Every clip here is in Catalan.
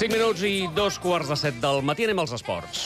5 minuts i 2:45 del matí, anem als esports.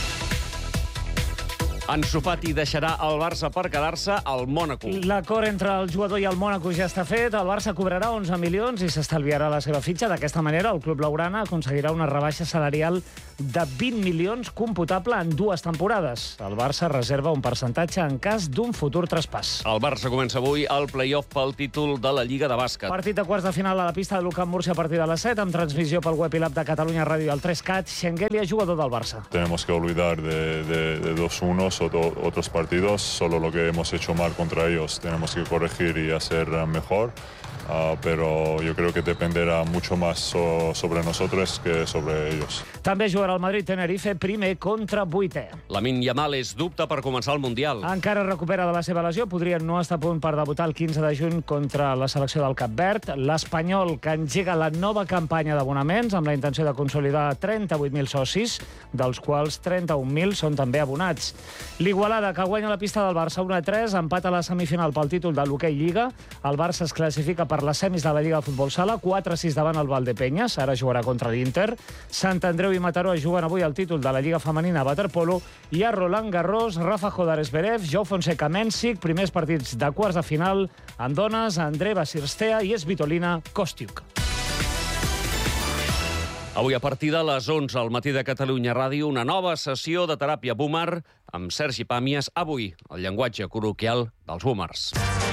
Ansu Fati deixarà el Barça per quedar-se al Mònaco. L'acord entre el jugador i el Mònaco ja està fet. El Barça cobrarà 11 milions i s'estalviarà la seva fitxa. D'aquesta manera, el club blaugrana aconseguirà una rebaixa salarial de 20 milions computable en 2 temporades. El Barça reserva un percentatge en cas d'un futur traspàs. El Barça comença avui el play-off pel títol de la Lliga de Bàsquet. Partit de quarts de final a la pista de l'UCAM Múrcia a partir de les 7, amb transmissió pel web i l'app de Catalunya Ràdio i el 3CAT. Schengelia, jugador del Barça. Tenemos que olvidar de 2-1 o otros partidos, solo lo que hemos hecho mal contra ellos. Tenemos que corregir y hacer mejor, pero yo creo que dependerá mucho más sobre nosotros que sobre ellos. També jugarà el Madrid-Tenerife, primer contra 8è. Lamine Yamal és dubte per començar el Mundial. Encara recupera de la seva lesió, podria no estar a punt per debutar el 15 de juny contra la selecció del Cap Verd. L'Espanyol, que engega la nova campanya d'abonaments amb la intenció de consolidar 38.000 socis, dels quals 31.000 són també abonats. L'Igualada, que guanya la pista del Barça 1-3, empat a la semifinal pel títol de l'Hoquei Lliga. El Barça es classifica per les semis de la Lliga de Futbol Sala, 4-6 davant el Valdepeñas, ara jugarà contra l'Inter. Sant Andreu i Mataró juguen avui el títol de la Lliga Femenina a waterpolo i a Roland Garros, Rafa Jodar Zverev, Jou Fonseca Mènsic, primers partits de quarts de final amb dones, André Basirstea i Svitolina Kostiuk. Avui a partir de les 11 al matí de Catalunya Ràdio, una nova sessió de teràpia boomer amb Sergi Pàmies. Avui, el llenguatge col·loquial dels boomers.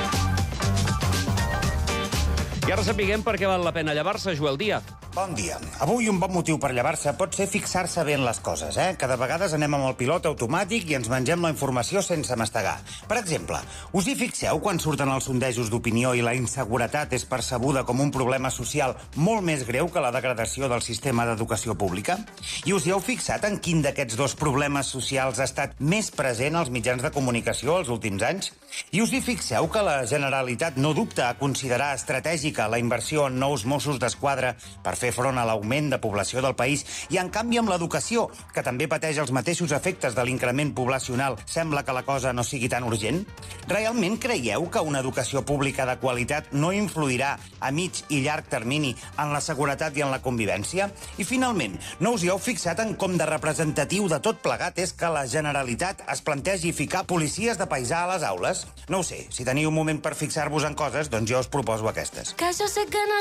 I ara sapiguem per què val la pena llevar-se, Joel Díaz. Bon dia. Avui un bon motiu per llevar-se pot ser fixar-se bé en les coses, que de vegades anem amb el pilot automàtic i ens mengem la informació sense mastegar. Per exemple, us hi fixeu quan surten els sondejos d'opinió i la inseguretat és percebuda com un problema social molt més greu que la degradació del sistema d'educació pública? I us hi heu fixat en quin d'aquests dos problemes socials ha estat més present als mitjans de comunicació els últims anys? I us hi fixeu que la Generalitat no dubta a considerar estratègica la inversió en nous Mossos d'Esquadra per fer front a l'augment de població del país i, en canvi, amb l'educació, que també pateix els mateixos efectes de l'increment poblacional, sembla que la cosa no sigui tan urgent? Realment creieu que una educació pública de qualitat no influirà a mig i llarg termini en la seguretat i en la convivència? I, finalment, no us hi heu fixat en com de representatiu de tot plegat és que la Generalitat es plantegi ficar policies de paisà a les aules? No ho sé, si teniu un moment per fixar-vos en coses, doncs jo us proposo aquestes. Que yo sé que no